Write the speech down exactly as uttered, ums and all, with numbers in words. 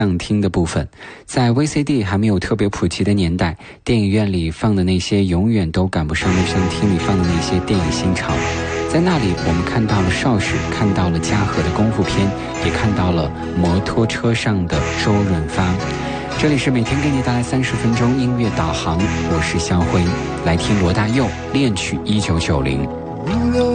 上厅的部分。在 V C D 还没有特别普及的年代，电影院里放的那些永远都赶不上录像厅里放的那些电影新潮。在那里我们看到了邵氏，看到了嘉禾的功夫片，也看到了摩托车上的周润发。这里是每天给你带来三十分钟音乐导航，我是肖辉，来听罗大佑恋曲一九九零。